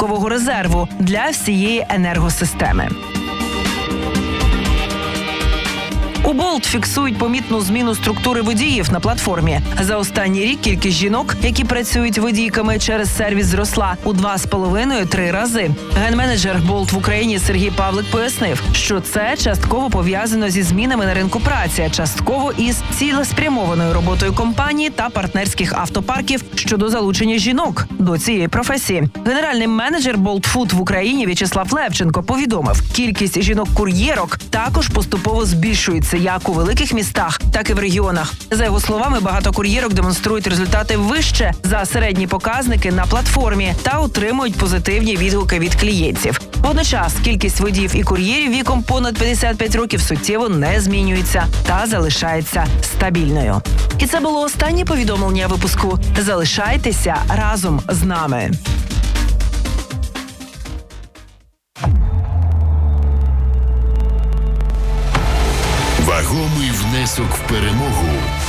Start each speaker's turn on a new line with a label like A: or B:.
A: додаткового резерву для всієї енергосистеми. У Bolt фіксують помітну зміну структури водіїв на платформі. За останній рік кількість жінок, які працюють водійками через сервіс, зросла у 2,5-3 рази. Ген-менеджер Bolt в Україні Сергій Павлик пояснив, що це частково пов'язано зі змінами на ринку праці, а частково із цілеспрямованою роботою компанії та партнерських автопарків щодо залучення жінок до цієї професії. Генеральний менеджер Bolt Food в Україні В'ячеслав Левченко повідомив, кількість жінок-кур'єрок також поступово збільшується як у великих містах, так і в регіонах. За його словами, багато кур'єрок демонструють результати вище за середні показники на платформі та отримують позитивні відгуки від клієнтів. Водночас, кількість водіїв і кур'єрів віком понад 55 років суттєво не змінюється та залишається стабільною. І це було останнє повідомлення випуску. Залишайтеся разом з нами.
B: Вагомий внесок в перемогу